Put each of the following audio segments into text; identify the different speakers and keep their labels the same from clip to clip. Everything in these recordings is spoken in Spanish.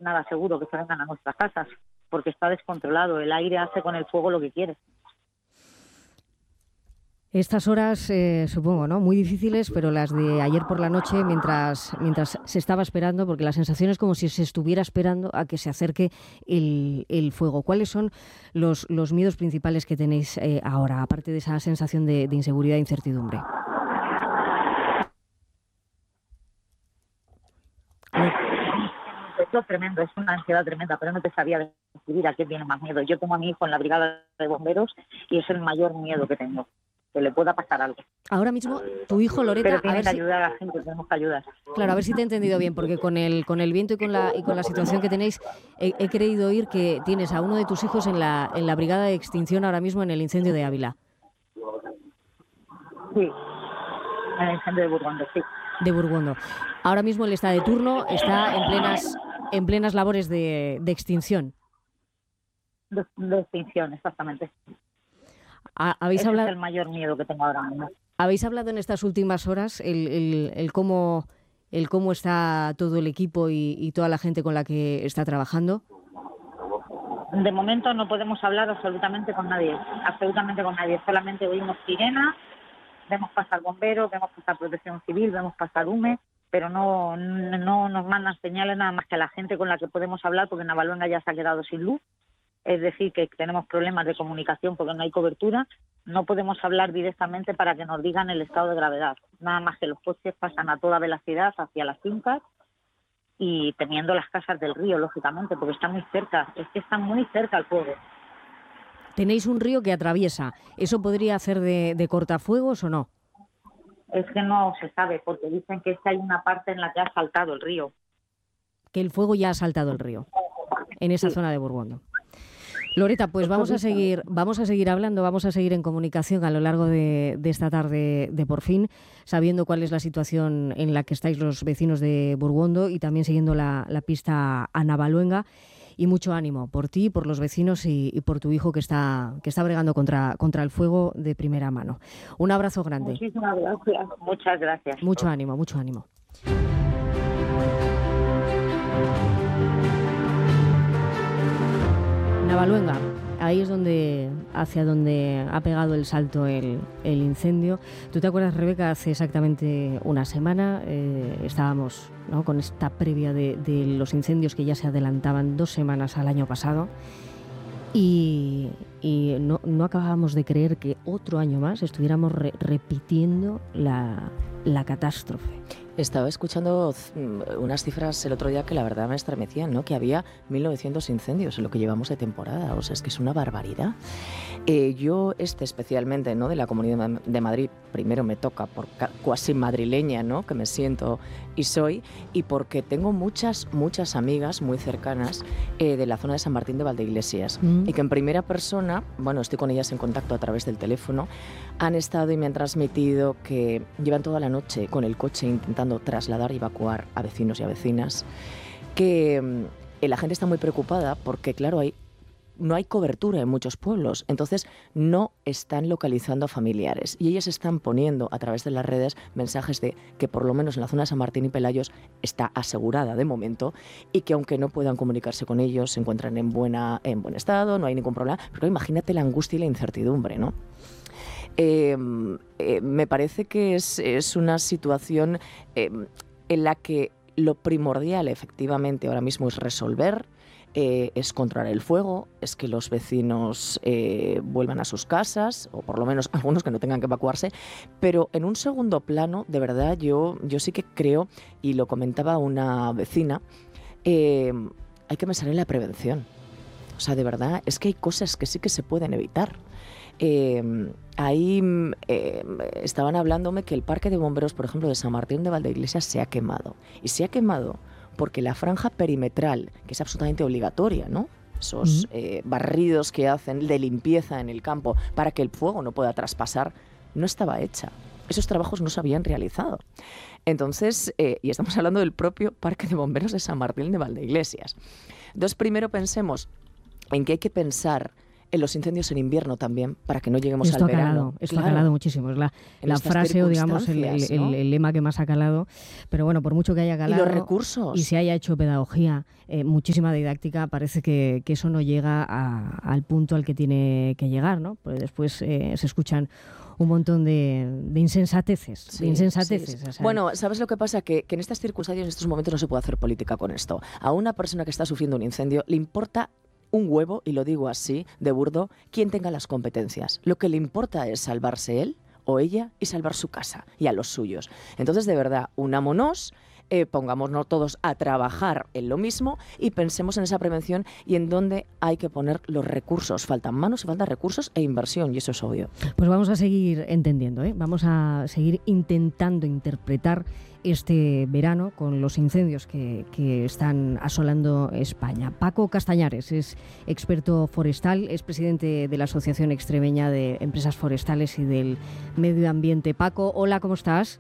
Speaker 1: nada seguro que se vengan a nuestras casas, porque está descontrolado. El aire hace con el fuego lo que quiere.
Speaker 2: Estas horas, supongo, ¿no? Muy difíciles, pero las de ayer por la noche, mientras se estaba esperando, porque la sensación es como si se estuviera esperando a que se acerque el fuego. ¿Cuáles son los miedos principales que tenéis ahora, aparte de esa sensación de inseguridad e incertidumbre?
Speaker 1: Es tremendo, es una ansiedad tremenda, pero no te sabía describir a qué tiene más miedo. Yo tengo a mi hijo en la brigada de bomberos y es el mayor miedo que tengo, que le pueda pasar algo.
Speaker 2: Ahora mismo, tu hijo, Loreta...
Speaker 1: Pero tiene que ayudar a la gente, tenemos que ayudar.
Speaker 2: Claro, a ver si te he entendido bien, porque con el viento y con la situación que tenéis, he creído oír que tienes a uno de tus hijos en la brigada de extinción ahora mismo en el incendio de Ávila.
Speaker 1: Sí, en el incendio de Burgondo, sí.
Speaker 2: De Burgondo. Ahora mismo él está de turno, está en plenas labores de extinción.
Speaker 1: De extinción, exactamente.
Speaker 2: ¿Habéis
Speaker 1: hablado? Es el mayor miedo que tengo ahora mismo.
Speaker 2: ¿Habéis hablado en estas últimas horas el cómo está todo el equipo y toda la gente con la que está trabajando?
Speaker 1: De momento no podemos hablar absolutamente con nadie. Solamente oímos sirenas, vemos pasar bomberos, vemos pasar protección civil, vemos pasar UME, pero no nos mandan señales nada más que a la gente con la que podemos hablar, porque Navaluenga ya se ha quedado sin luz. Es decir, que tenemos problemas de comunicación porque no hay cobertura. No podemos hablar directamente para que nos digan el estado de gravedad. Nada más que los coches pasan a toda velocidad hacia las fincas y teniendo las casas del río, lógicamente, porque está muy cerca. Es que está muy cerca el fuego.
Speaker 2: Tenéis un río que atraviesa. ¿Eso podría hacer de cortafuegos o no?
Speaker 1: Es que no se sabe, porque dicen que es que hay una parte en la que ha saltado el río.
Speaker 2: Que el fuego ya ha saltado el río, en esa zona de Burgondo. Loreta, pues vamos a seguir hablando, vamos a seguir en comunicación a lo largo de esta tarde de Por Fin, sabiendo cuál es la situación en la que estáis los vecinos de Burgondo y también siguiendo la pista a Navaluenga. Y mucho ánimo por ti, por los vecinos y por tu hijo que está bregando contra el fuego de primera mano. Un abrazo grande.
Speaker 1: Muchísimas gracias. Muchas gracias.
Speaker 2: Mucho ánimo, mucho ánimo. Navaluenga, ahí es hacia donde ha pegado el salto el incendio. ¿Tú te acuerdas, Rebeca? Hace exactamente una semana estábamos, ¿no?, con esta previa de los incendios que ya se adelantaban 2 semanas al año pasado y no acabábamos de creer que otro año más estuviéramos repitiendo la catástrofe.
Speaker 3: Estaba escuchando unas cifras el otro día que la verdad me estremecían, ¿no? Que había 1.900 incendios en lo que llevamos de temporada. O sea, es que es una barbaridad. Yo especialmente, ¿no?, de la Comunidad de Madrid, primero me toca por cuasi madrileña, ¿no?, que me siento y soy, y porque tengo muchas amigas muy cercanas de la zona de San Martín de Valdeiglesias y que en primera persona, bueno, estoy con ellas en contacto a través del teléfono, han estado y me han transmitido que llevan toda la noche con el coche intentando trasladar y evacuar a vecinos y a vecinas, que la gente está muy preocupada porque, claro, no hay cobertura en muchos pueblos, entonces no están localizando a familiares y ellas están poniendo a través de las redes mensajes de que por lo menos en la zona de San Martín y Pelayos está asegurada de momento y que aunque no puedan comunicarse con ellos se encuentran en buen estado, no hay ningún problema, pero imagínate la angustia y la incertidumbre, ¿no? Me parece que es una situación en la que lo primordial efectivamente ahora mismo es resolver, es controlar el fuego, es que los vecinos vuelvan a sus casas, o por lo menos algunos que no tengan que evacuarse, pero en un segundo plano, de verdad, yo sí que creo, y lo comentaba una vecina, hay que pensar en la prevención. O sea, de verdad, es que hay cosas que sí que se pueden evitar. Ahí estaban hablándome que el parque de bomberos, por ejemplo, de San Martín de Valdeiglesias se ha quemado. Y se ha quemado porque la franja perimetral, que es absolutamente obligatoria, ¿no?, esos barridos que hacen de limpieza en el campo para que el fuego no pueda traspasar, no estaba hecha. Esos trabajos no se habían realizado. Entonces, y estamos hablando del propio parque de bomberos de San Martín de Valdeiglesias. Entonces, primero pensemos en que hay que pensar los incendios en invierno también, para que no lleguemos al verano.
Speaker 2: Esto ha calado muchísimo. Es la frase o, digamos, el lema que más ha calado. Pero bueno, por mucho que haya calado...
Speaker 3: Y los recursos.
Speaker 2: Y se haya hecho pedagogía, muchísima didáctica, parece que eso no llega al punto al que tiene que llegar, ¿no? Porque después se escuchan un montón de insensateces.
Speaker 3: Sí.
Speaker 2: O sea,
Speaker 3: bueno, ¿sabes lo que pasa? Que en estas circunstancias, en estos momentos, no se puede hacer política con esto. A una persona que está sufriendo un incendio le importa un huevo, y lo digo así, de burdo, quien tenga las competencias. Lo que le importa es salvarse él o ella y salvar su casa y a los suyos. Entonces, de verdad, unámonos, pongámonos todos a trabajar en lo mismo y pensemos en esa prevención y en dónde hay que poner los recursos. Faltan manos y faltan recursos e inversión, y eso es obvio.
Speaker 2: Pues vamos a seguir entendiendo, vamos a seguir intentando interpretar este verano con los incendios que están asolando España. Paco Castañares es experto forestal, es presidente de la Asociación Extremeña de Empresas Forestales y del Medio Ambiente. Paco, hola, ¿cómo estás?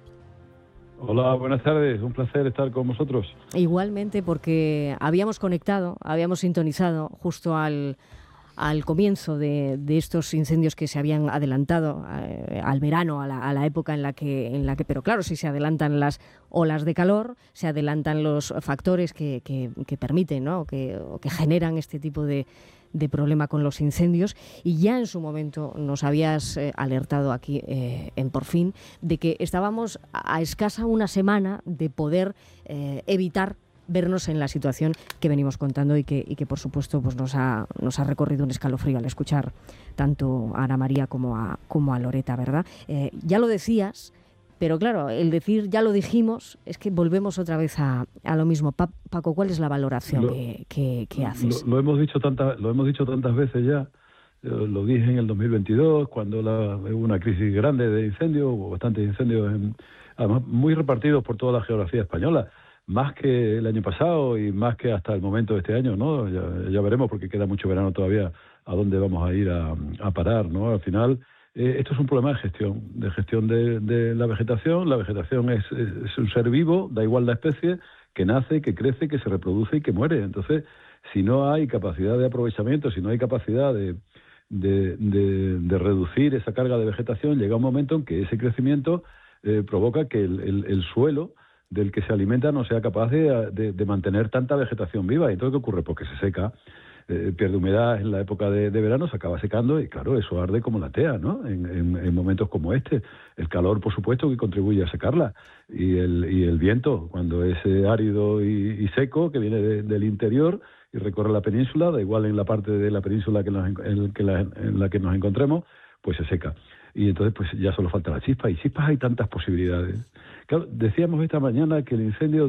Speaker 4: Hola, buenas tardes. Un placer estar con vosotros.
Speaker 2: Igualmente, porque habíamos sintonizado justo al comienzo de estos incendios que se habían adelantado al verano, a la época en la que, pero claro, si se adelantan las olas de calor, se adelantan los factores que permiten, ¿no? o que generan este tipo de problema con los incendios, y ya en su momento nos habías alertado aquí en Por Fin de que estábamos a escasa una semana de poder evitar vernos en la situación que venimos contando y que por supuesto pues nos ha recorrido un escalofrío al escuchar tanto a Ana María como a Loreta, ¿verdad? Ya lo decías, pero claro, el decir ya lo dijimos es que volvemos otra vez a lo mismo. Paco, ¿cuál es la valoración que haces?
Speaker 4: Lo hemos dicho tantas veces ya. Lo dije en el 2022, cuando hubo una crisis grande de incendios, hubo bastantes incendios, además muy repartidos por toda la geografía española. Más que el año pasado y más que hasta el momento de este año, ¿no? Ya veremos, porque queda mucho verano todavía, a dónde vamos a ir a parar, ¿no? Al final, esto es un problema de gestión de la vegetación. La vegetación es un ser vivo, da igual la especie, que nace, que crece, que se reproduce y que muere. Entonces, si no hay capacidad de aprovechamiento, si no hay capacidad de reducir esa carga de vegetación, llega un momento en que ese crecimiento provoca que el suelo del que se alimenta no sea capaz de mantener tanta vegetación viva. Y entonces, ¿qué ocurre? Pues que se seca, pierde humedad en la época de verano, se acaba secando y claro, eso arde como la tea, ¿no? En momentos como este. El calor, por supuesto, que contribuye a secarla. Y el viento, cuando es árido y seco, que viene del interior y recorre la península, da igual en la parte de la península en la que nos encontremos, pues se seca. Y entonces pues ya solo falta la chispa, y chispas hay tantas posibilidades. Claro, decíamos esta mañana que el incendio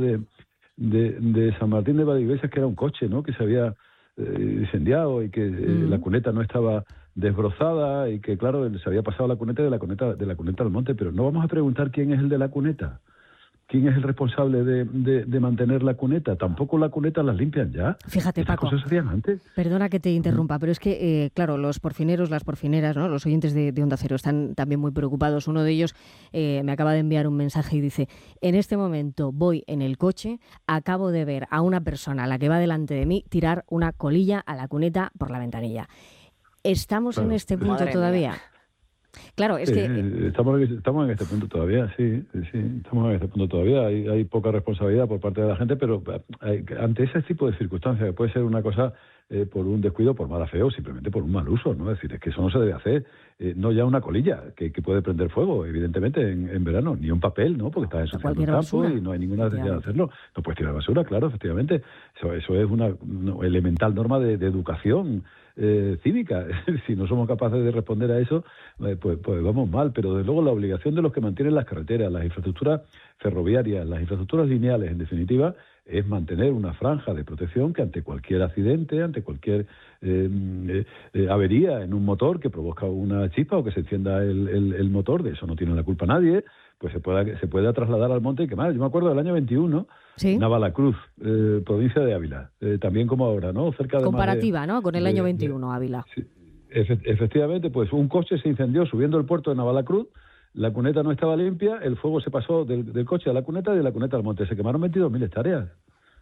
Speaker 4: de San Martín de Valdivieses, que era un coche, ¿no?, que se había incendiado y que la cuneta no estaba desbrozada y que, claro, se había pasado la cuneta de la cuneta al monte, pero no vamos a preguntar quién es el de la cuneta. ¿Quién es el responsable de mantener la cuneta? Tampoco la cuneta las limpian ya.
Speaker 2: Fíjate, Paco,
Speaker 4: cosas se hacían antes.
Speaker 2: Perdona que te interrumpa, pero es que, claro, los porfineros, las porfineras, ¿no?, los oyentes de Onda Cero están también muy preocupados. Uno de ellos me acaba de enviar un mensaje y dice: en este momento voy en el coche, acabo de ver a una persona, la que va delante de mí, tirar una colilla a la cuneta por la ventanilla. ¿Estamos en este punto todavía? Claro, es que...
Speaker 4: Estamos en este punto todavía, sí, estamos en este punto todavía. Hay poca responsabilidad por parte de la gente, pero ante ese tipo de circunstancias, que puede ser una cosa por un descuido, por mal afeo, simplemente por un mal uso, ¿no? Es decir, es que eso no se debe hacer. No ya una colilla que puede prender fuego, evidentemente, en verano, ni un papel, ¿no? Porque está ensuciando el campo y no hay ninguna necesidad de hacerlo. No puedes tirar basura, claro, efectivamente. Eso es una elemental norma de educación cívica. Si no somos capaces de responder a eso, pues vamos mal. Pero desde luego la obligación de los que mantienen las carreteras, las infraestructuras ferroviarias, las infraestructuras lineales, en definitiva, es mantener una franja de protección que ante cualquier accidente, ante cualquier avería en un motor que provoca una chispa o que se encienda el motor, de eso no tiene la culpa nadie, pues se pueda trasladar al monte y quemar. Yo me acuerdo del año 21, ¿sí?, Navalacruz, provincia de Ávila, también como ahora, ¿no? Cerca de
Speaker 2: comparativa, ¿no?, con el año 21, Ávila.
Speaker 4: Sí, efectivamente, pues un coche se incendió subiendo el puerto de Navalacruz, la cuneta no estaba limpia, el fuego se pasó del coche a la cuneta y de la cuneta al monte. Se quemaron 22.000 hectáreas.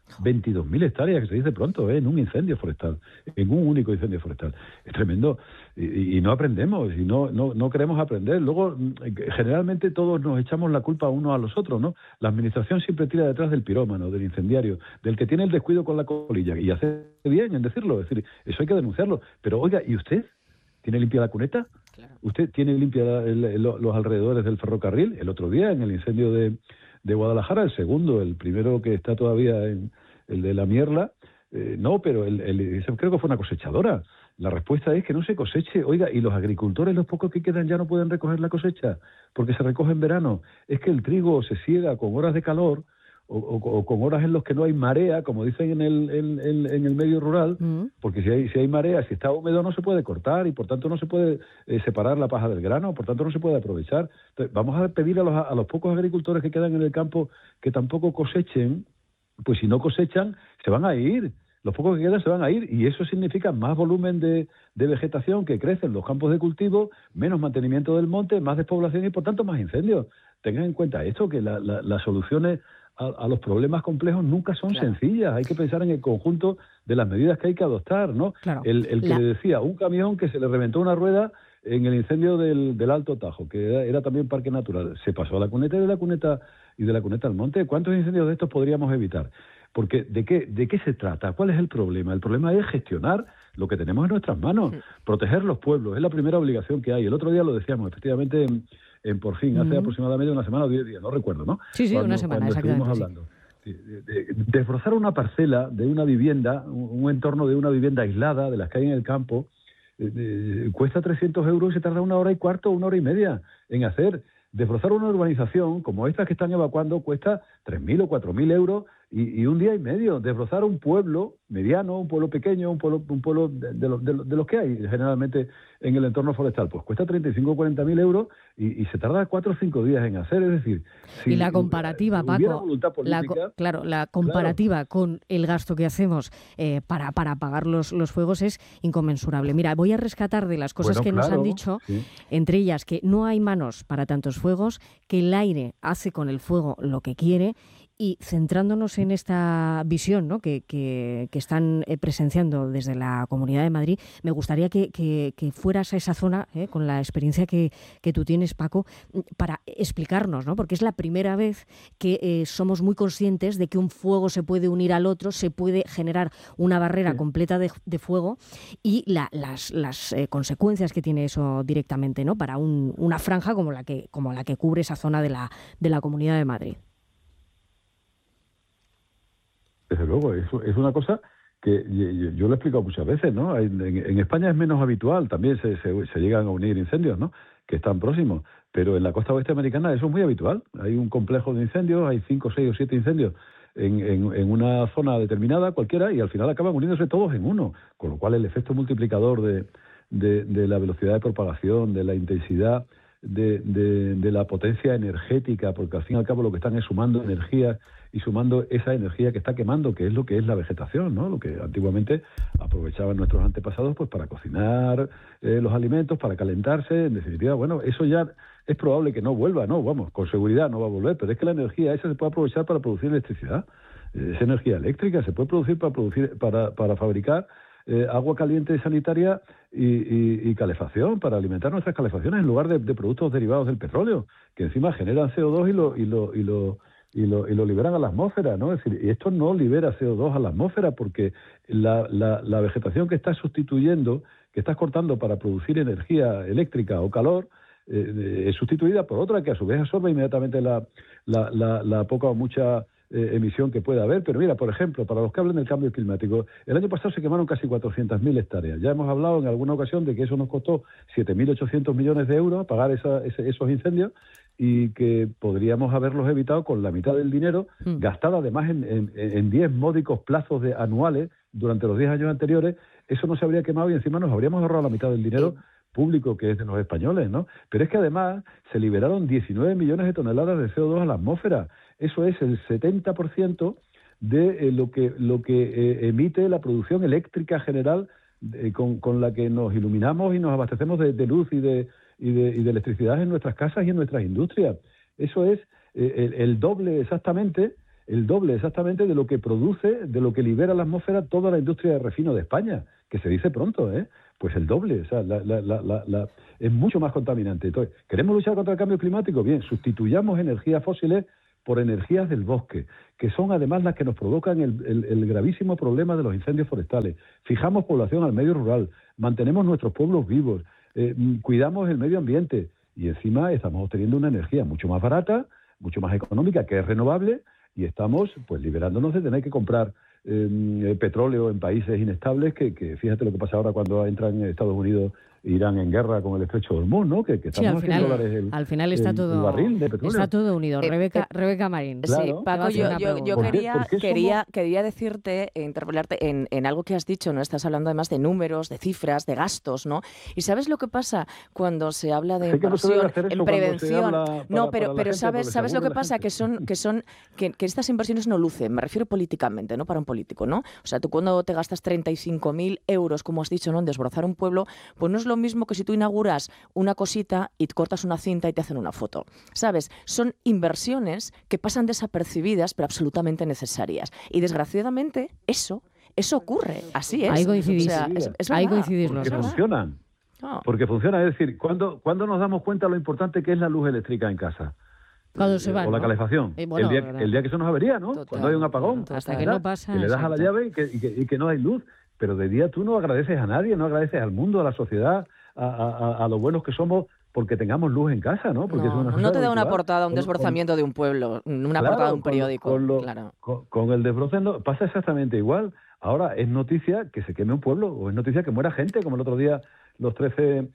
Speaker 4: 22.000 hectáreas, que se dice pronto, en un incendio forestal, en un único incendio forestal. Es tremendo. Y no aprendemos, y no queremos aprender. Luego, generalmente todos nos echamos la culpa unos a los otros, ¿no? La administración siempre tira detrás del pirómano, del incendiario, del que tiene el descuido con la colilla, y hace bien en decirlo, es decir, eso hay que denunciarlo. Pero oiga, ¿y usted? ¿Tiene limpia la cuneta? Claro. ¿Usted tiene limpia los alrededores del ferrocarril? El otro día, en el incendio de Guadalajara, el segundo, el primero que está todavía en el de la Mierla, no, pero creo que fue una cosechadora. La respuesta es que no se coseche. Oiga, y los agricultores, los pocos que quedan, ya no pueden recoger la cosecha, porque se recoge en verano. Es que el trigo se siega con horas de calor, o con horas en las que no hay marea, como dicen en el medio rural, porque si hay marea, si está húmedo no se puede cortar y por tanto no se puede separar la paja del grano, por tanto no se puede aprovechar. Entonces, vamos a pedir a los pocos agricultores que quedan en el campo que tampoco cosechen, pues si no cosechan se van a ir. Los pocos que quedan se van a ir, y eso significa más volumen de vegetación que crece en los campos de cultivo, menos mantenimiento del monte, más despoblación y por tanto más incendios. Tengan en cuenta esto, que las soluciones a los problemas complejos nunca son sencillas. Hay que pensar en el conjunto de las medidas que hay que adoptar, ¿no? Claro. El que le decía, un camión que se le reventó una rueda en el incendio del Alto Tajo, que era también parque natural, se pasó a la cuneta y de la cuneta al monte. ¿Cuántos incendios de estos podríamos evitar? Porque ¿de qué se trata? ¿Cuál es el problema? El problema es gestionar lo que tenemos en nuestras manos, proteger los pueblos, es la primera obligación que hay. El otro día lo decíamos, efectivamente, en Por Fin, hace aproximadamente una semana o 10 días, no recuerdo, ¿no?
Speaker 2: Sí, una semana, exactamente. Estuvimos hablando.
Speaker 4: Sí. Desbrozar una parcela de una vivienda, un entorno de una vivienda aislada, de las que hay en el campo, cuesta 300 euros y se tarda 1 hora y cuarto, 1 hora y media en hacer. Desbrozar una urbanización como estas que están evacuando cuesta 3.000 o 4.000 euros y 1 día y medio. Desbrozar un pueblo mediano, un pueblo pequeño, un pueblo de los que hay generalmente en el entorno forestal, pues cuesta 35 o 40.000 euros y se tarda 4 o 5 días en hacer. Es decir,
Speaker 2: y la comparativa, Paco, la comparativa con el gasto que hacemos para apagar los fuegos es inconmensurable. Mira, voy a rescatar de las cosas nos han dicho, entre ellas que no hay manos para tantos fuegos, que el aire hace con el fuego lo que quiere. Y centrándonos en esta visión, ¿no?, que están presenciando desde la Comunidad de Madrid, me gustaría que fueras a esa zona, con la experiencia que tú tienes, Paco, para explicarnos, ¿no?, porque es la primera vez que somos muy conscientes de que un fuego se puede unir al otro, se puede generar una barrera completa de fuego y las consecuencias que tiene eso directamente, ¿no?, para una franja como la que cubre esa zona de la Comunidad de Madrid.
Speaker 4: Desde luego, es una cosa que yo lo he explicado muchas veces, ¿no? En España es menos habitual, también se llegan a unir incendios, ¿no?, que están próximos, pero en la costa oeste americana eso es muy habitual. Hay un complejo de incendios, hay 5, 6 o 7 incendios en una zona determinada, cualquiera, y al final acaban uniéndose todos en uno, con lo cual el efecto multiplicador de la velocidad de propagación, de la intensidad, de la potencia energética, porque al fin y al cabo lo que están es sumando energía y sumando esa energía que está quemando, que es lo que es la vegetación, ¿no? Lo que antiguamente aprovechaban nuestros antepasados pues para cocinar los alimentos, para calentarse. En definitiva, bueno, eso ya es probable que no vuelva, ¿no? Vamos, con seguridad no va a volver, pero es que la energía esa se puede aprovechar para producir electricidad. Esa energía eléctrica se puede producir para fabricar agua caliente sanitaria y calefacción, para alimentar nuestras calefacciones en lugar de productos derivados del petróleo, que encima generan CO2 y lo liberan a la atmósfera, ¿no? Es decir, y esto no libera CO2 a la atmósfera porque la vegetación que estás sustituyendo, que estás cortando para producir energía eléctrica o calor, es sustituida por otra que a su vez absorbe inmediatamente la poca o mucha emisión que pueda haber. Pero mira, por ejemplo, para los que hablan del cambio climático, el año pasado se quemaron casi 400.000 hectáreas. Ya hemos hablado en alguna ocasión de que eso nos costó 7.800 millones de euros pagar esos incendios, y que podríamos haberlos evitado con la mitad del dinero, gastado además en 10 módicos plazos anuales durante los 10 años anteriores. Eso no se habría quemado y encima nos habríamos ahorrado la mitad del dinero público que es de los españoles, ¿no? Pero es que además se liberaron 19 millones de toneladas de CO2 a la atmósfera. Eso es el 70% de lo que emite la producción eléctrica general con la que nos iluminamos y nos abastecemos de luz y de electricidad en nuestras casas y en nuestras industrias. Eso es el doble exactamente el doble exactamente de lo que produce, de lo que libera a la atmósfera toda la industria de refino de España, que se dice pronto, pues el doble, o sea, es mucho más contaminante. Entonces, ¿queremos luchar contra el cambio climático? Bien, sustituyamos energías fósiles por energías del bosque, que son además las que nos provocan el gravísimo problema de los incendios forestales. Fijamos población al medio rural, mantenemos nuestros pueblos vivos, cuidamos el medio ambiente y encima estamos obteniendo una energía mucho más barata, mucho más económica, que es renovable, y estamos pues liberándonos de tener que comprar petróleo en países inestables, que fíjate lo que pasa ahora cuando entran Estados Unidos e Irán en guerra con el estrecho de Hormuz, ¿no? Que estamos
Speaker 2: sí, al final está todo,
Speaker 4: barril de petróleo.
Speaker 2: Está todo unido. Rebeca Marín.
Speaker 3: Claro. Sí, Paco, yo quería decirte, interpelarte en algo que has dicho, ¿no? Estás hablando además de números, de cifras, de gastos, ¿no? ¿Y sabes lo que pasa cuando se habla de inversión en prevención? No, pero ¿sabes lo que pasa? Que estas inversiones no lucen, me refiero políticamente, no para un político, ¿no? O sea, tú cuando te gastas 35.000 euros, como has dicho, ¿no? En desbrozar un pueblo, pues no es lo mismo que si tú inauguras una cosita y cortas una cinta y te hacen una foto, ¿sabes? Son inversiones que pasan desapercibidas, pero absolutamente necesarias. Y desgraciadamente eso ocurre, así es.
Speaker 2: Ahí coincidís, ahí coincidís
Speaker 4: porque funcionan. Porque funciona, es decir, ¿cuándo nos damos cuenta lo importante que es la luz eléctrica en casa?
Speaker 2: Cuando se va,
Speaker 4: o la calefacción.
Speaker 2: Bueno,
Speaker 4: el día que se nos avería, ¿no?
Speaker 3: Total,
Speaker 4: cuando hay un apagón.
Speaker 2: Hasta que no pasa.
Speaker 4: Que le das a la llave y que no hay luz. Pero de día tú no agradeces a nadie, no agradeces al mundo, a la sociedad, a lo buenos que somos porque tengamos luz en casa, ¿no? Porque
Speaker 3: no te da una portada, un desbrozamiento de un pueblo, una portada de un periódico.
Speaker 4: Con el desbroce pasa exactamente igual. Ahora es noticia que se queme un pueblo o es noticia que muera gente, como el otro día los 13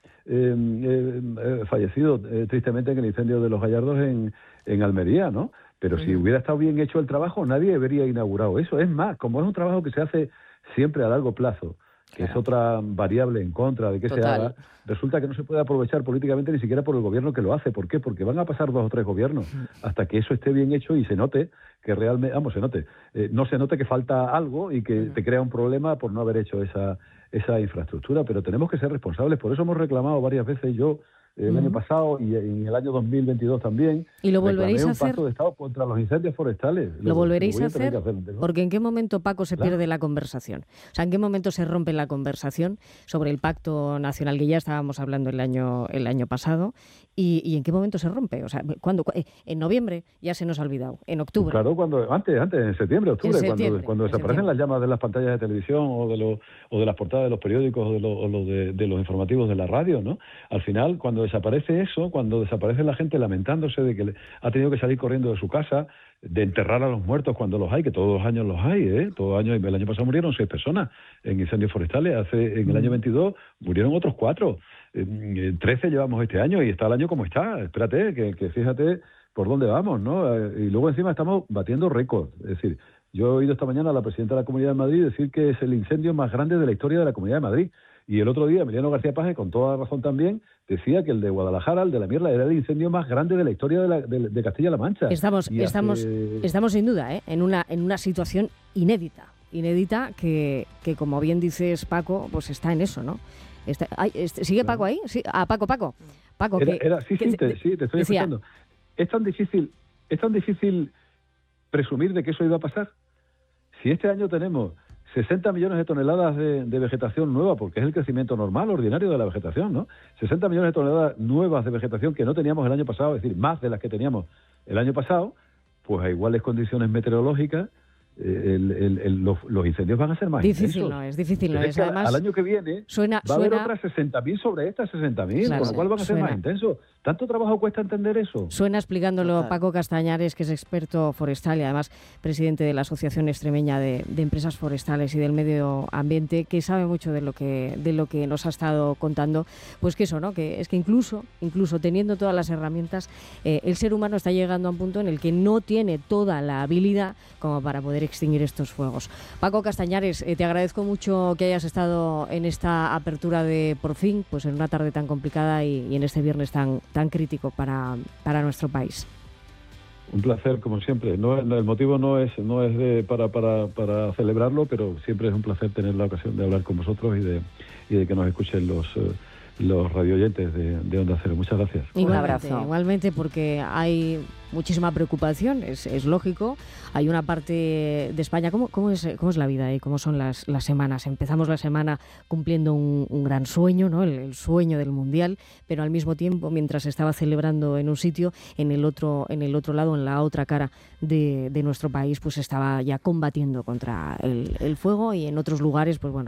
Speaker 4: fallecidos tristemente en el incendio de los Gallardos en Almería, ¿no? Pero si hubiera estado bien hecho el trabajo, nadie habría inaugurado eso. Es más, como es un trabajo que se hace siempre a largo plazo, que es otra variable en contra de que se haga, resulta que no se puede aprovechar políticamente ni siquiera por el gobierno que lo hace. ¿Por qué? Porque van a pasar 2 o 3 gobiernos hasta que eso esté bien hecho y se note que realmente, no se note que falta algo y que te crea un problema por no haber hecho esa infraestructura. Pero tenemos que ser responsables, por eso hemos reclamado varias veces el año pasado y en el año 2022 también.
Speaker 2: ¿Y lo volveréis a
Speaker 4: un
Speaker 2: hacer?
Speaker 4: Pacto de Estado contra los incendios forestales.
Speaker 2: ¿Lo volveréis a hacer? Porque ¿en qué momento, Paco, se pierde la conversación? O sea, ¿en qué momento se rompe la conversación sobre el Pacto Nacional que ya estábamos hablando el año pasado? ¿Y en qué momento se rompe? O sea, ¿cuándo? ¿En noviembre? Ya se nos ha olvidado. ¿En octubre?
Speaker 4: Claro, antes, en septiembre, octubre, cuando desaparecen las llamas de las pantallas de televisión o de las portadas de los periódicos o de los informativos de la radio, ¿no? Al final, cuando desaparece eso, cuando desaparece la gente lamentándose de que ha tenido que salir corriendo de su casa, de enterrar a los muertos cuando los hay, que todos los años los hay, todos los años. El año pasado murieron 6 personas en incendios forestales, en el año 22 murieron otros 4, 13 llevamos este año y está el año como está. Espérate, que fíjate por dónde vamos, ¿no? Y luego encima estamos batiendo récords. Es decir, yo he oído esta mañana a la presidenta de la Comunidad de Madrid decir que es el incendio más grande de la historia de la Comunidad de Madrid. Y el otro día, Emiliano García Paje, con toda razón también, decía que el de Guadalajara, el de la Mierla, era el incendio más grande de la historia de Castilla-La Mancha.
Speaker 2: Estamos sin duda en una situación inédita que como bien dices, Paco, pues está en eso, ¿no? ¿Sigue Paco ahí? Sí, Paco. Paco,
Speaker 4: te estoy escuchando. Es tan difícil presumir de que eso iba a pasar. Si este año tenemos 60 millones de toneladas de vegetación nueva, porque es el crecimiento normal, ordinario de la vegetación, ¿no? 60 millones de toneladas nuevas de vegetación que no teníamos el año pasado, es decir, más de las que teníamos el año pasado, pues a iguales condiciones meteorológicas, los incendios van a ser más intensos.
Speaker 2: Es difícil no es. Además,
Speaker 4: al año que viene va a haber otras 60.000 sobre estas 60.000, con lo cual van a ser más intensos. ¿Tanto trabajo cuesta entender eso?
Speaker 2: Suena explicándolo Paco Castañares, que es experto forestal y además presidente de la Asociación Extremeña de Empresas Forestales y del Medio Ambiente, que sabe mucho de lo que nos ha estado contando. Pues que eso, ¿no? Que es que incluso teniendo todas las herramientas, el ser humano está llegando a un punto en el que no tiene toda la habilidad como para poder extinguir estos fuegos. Paco Castañares, te agradezco mucho que hayas estado en esta apertura de Por Fin, pues en una tarde tan complicada y en este viernes tan crítico para nuestro país.
Speaker 4: Un placer, como siempre. El motivo no es para celebrarlo, pero siempre es un placer tener la ocasión de hablar con vosotros y de que nos escuchen los radioyentes de Onda Cero. Muchas gracias.
Speaker 3: Un abrazo.
Speaker 2: Igualmente, porque hay muchísima preocupación, es lógico. Hay una parte de España. ¿Cómo es la vida ahí? ¿Cómo son las semanas? Empezamos la semana cumpliendo un gran sueño, ¿no? El sueño del Mundial, pero al mismo tiempo, mientras se estaba celebrando en un sitio, en el otro lado, en la otra cara de nuestro país, pues estaba ya combatiendo contra el fuego, y en otros lugares, pues bueno,